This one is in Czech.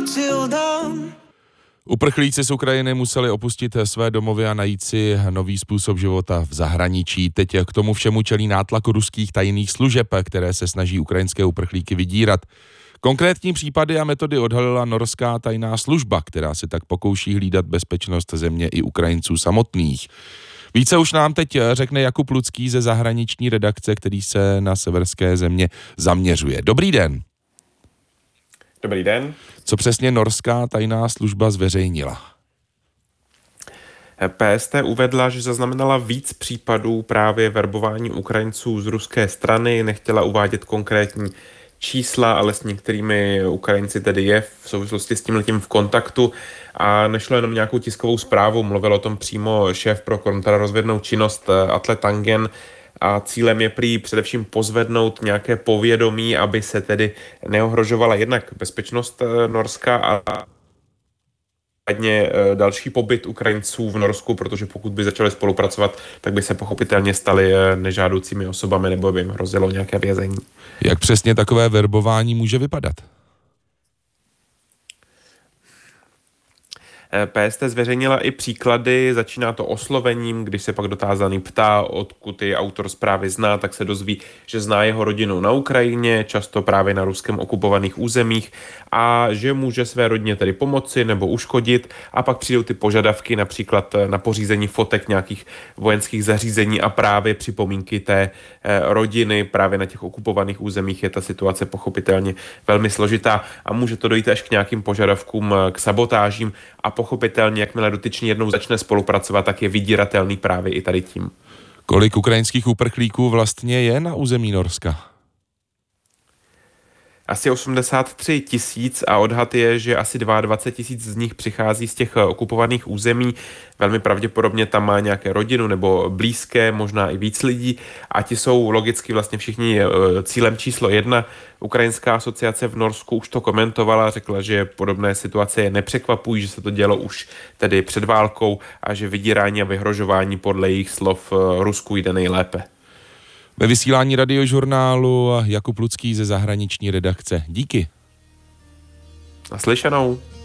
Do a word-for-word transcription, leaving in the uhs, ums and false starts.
till dawn. Uprchlíci z Ukrajiny museli opustit své domovy a najít si nový způsob života v zahraničí. Teď k tomu všemu čelí nátlaku ruských tajných služeb, které se snaží ukrajinské uprchlíky vydírat. Konkrétní případy a metody odhalila norská tajná služba, která se tak pokouší hlídat bezpečnost země i Ukrajinců samotných. Více už nám teď řekne Jakub Lucký ze zahraniční redakce, který se na severské země zaměřuje. Dobrý den. Dobrý den. Co přesně norská tajná služba zveřejnila? P S T uvedla, že zaznamenala víc případů právě verbování Ukrajinců z ruské strany, nechtěla uvádět konkrétní čísla, ale s některými Ukrajinci tedy je v souvislosti s tímhletím v kontaktu a nešlo jenom nějakou tiskovou zprávu, mluvil o tom přímo šéf pro kontrarozvědnou činnost Atle Tangen a cílem je prý především pozvednout nějaké povědomí, aby se tedy neohrožovala jednak bezpečnost Norska a další pobyt Ukrajinců v Norsku, protože pokud by začali spolupracovat, tak by se pochopitelně stali nežádoucími osobami nebo by jim hrozilo nějaké vězení. Jak přesně takové verbování může vypadat? P S T zveřejnila i příklady, začíná to oslovením, když se pak dotázaný ptá, odkud je autor zprávy zná, tak se dozví, že zná jeho rodinu na Ukrajině, často právě na ruskem okupovaných územích a že může své rodině tedy pomoci nebo uškodit a pak přijdou ty požadavky například na pořízení fotek nějakých vojenských zařízení a právě připomínky té rodiny, právě na těch okupovaných územích je ta situace pochopitelně velmi složitá a může to dojít až k nějakým požadavkům k sabotážím a pochopitelně, jakmile dotyčný jednou začne spolupracovat, tak je vydíratelný právě i tady tím. Kolik ukrajinských uprchlíků vlastně je na území Norska? Asi osmdesát tři tisíc a odhad je, že asi dvacet dva tisíc z nich přichází z těch okupovaných území. Velmi pravděpodobně tam má nějaké rodinu nebo blízké, možná i víc lidí a ti jsou logicky vlastně všichni cílem číslo jedna. Ukrajinská asociace v Norsku už to komentovala, řekla, že podobné situace je nepřekvapují, že se to dělo už tedy před válkou a že vydírání a vyhrožování podle jejich slov Rusku jde nejlépe. Ve vysílání radiožurnálu Jakub Lucký ze zahraniční redakce. Díky. Naslyšenou.